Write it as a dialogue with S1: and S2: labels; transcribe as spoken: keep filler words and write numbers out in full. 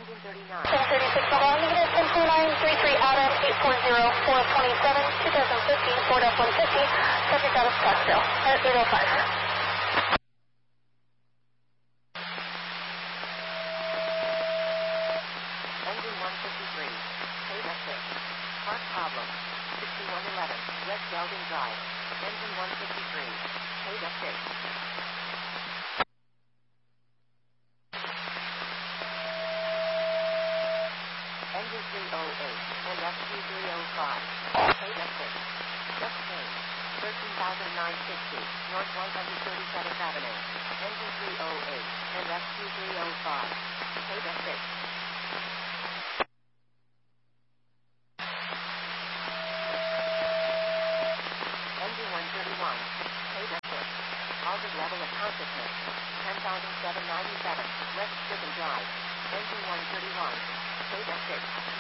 S1: Engine thirty-nine.
S2: seven thirty-six Mobile, negative ten four nine three three Adam, eight four zero four twenty-seven, twenty fifteen, Ford F one fifty, subject out of Scottsdale, at eight oh five.
S1: Engine one fifty-three. Paid at six. Part problem. sixty-one eleven, West Belden Drive. Engine one fifty-three. Paid at six. Engine three oh eight and F Q three oh five. Paid at six. Just changed. thirteen thousand nine hundred sixty, North one hundred thirty-seventh Avenue. Engine three oh eight and F Q three oh five. Paid at six. Engine one thirty-one. Paid at six. Altered level of consciousness. ten thousand seven hundred ninety-seven, West Stricken Drive. Engine one thirty-one. Paid at six.